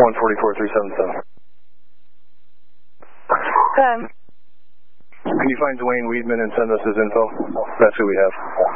144377. Can you find Dwayne Weedman and send us his info? That's who we have.